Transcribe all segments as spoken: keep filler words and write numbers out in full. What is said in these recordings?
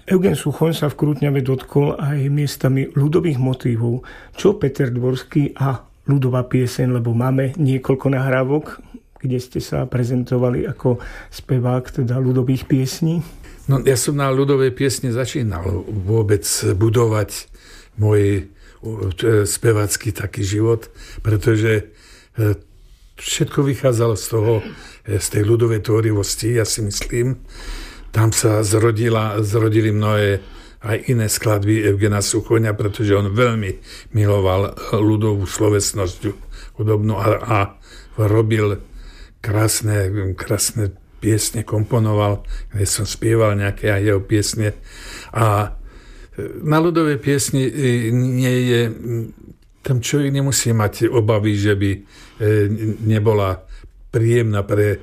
Eugen Suchoň sa v Krútňave dotkol aj miestami ľudových motívov. Čo Peter Dvorský a ľudová pieseň, lebo máme niekoľko nahrávok, kde ste sa prezentovali ako spevák teda ľudových piesní? No, ja som na ľudovej piesni začínal vôbec budovať môj spevácky taký život, pretože všetko vychádzalo z toho, z tej ľudovej tvorivosti, ja si myslím. Tam sa zrodila, zrodili mnohé aj iné skladby Eugena Suchoňa, pretože on veľmi miloval ľudovú slovesnosť hudobnú a, a robil krásne, krásne piesne, komponoval, kde som spieval nejaké aj jeho piesne. A na ľudovej piesni nie je, tam človek nemusí mať obavy, že by nebola príjemná pre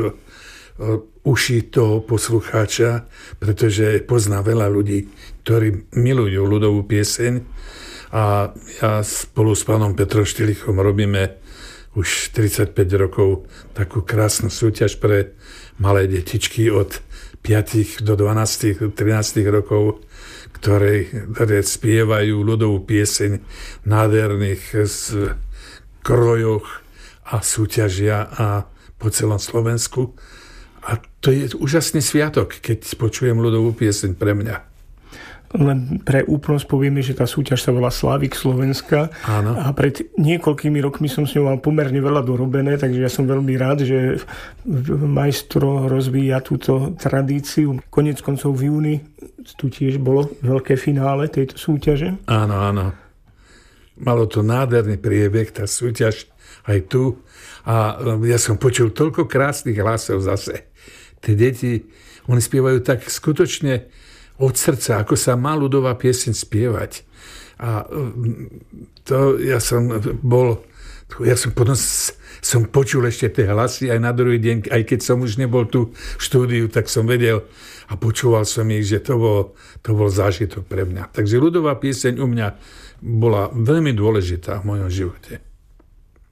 uši toho poslucháča, pretože pozná veľa ľudí, ktorí milujú ľudovú pieseň a ja spolu s pánom Petrom Štýlichom robíme už tridsaťpäť rokov takú krásnu súťaž pre malé detičky od päť do dvanásť trinásť rokov, ktoré, ktoré spievajú ľudovú pieseň v nádherných krojoch a súťažia a po celom Slovensku. A to je úžasný sviatok, keď počujem ľudovú pieseň pre mňa. Len pre úplnosť povieme, že tá súťaž sa volá Slávik Slovenska. Áno. A pred niekoľkými rokmi som s ňou mal pomerne veľa dorobené, takže ja som veľmi rád, že majstro rozvíja túto tradíciu. Koniec koncov v júni tu tiež bolo veľké finále tejto súťaže. Áno, áno. Malo to nádherný priebeh, tá súťaž aj tu. A ja som počul toľko krásnych hlasov zase. Tie deti, oni spievajú tak skutočne od srdca, ako sa má ľudová pieseň spievať. A to ja som bol, ja som potom som počul ešte tie hlasy aj na druhý deň, aj keď som už nebol tu v štúdiu, tak som vedel a počúval som ich, že to bol, to bol zážitok pre mňa. Takže ľudová pieseň u mňa bola veľmi dôležitá v mojom živote.